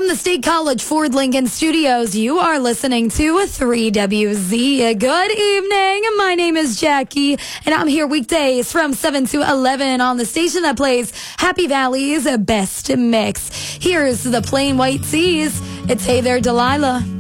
From the State College Ford Lincoln Studios, you are listening to 3WZ. Good evening. My name is Jackie, and I'm here weekdays from 7 to 11 on the station that plays Happy Valley's best mix. Here's the Plain White Tees. It's Hey There, Delilah.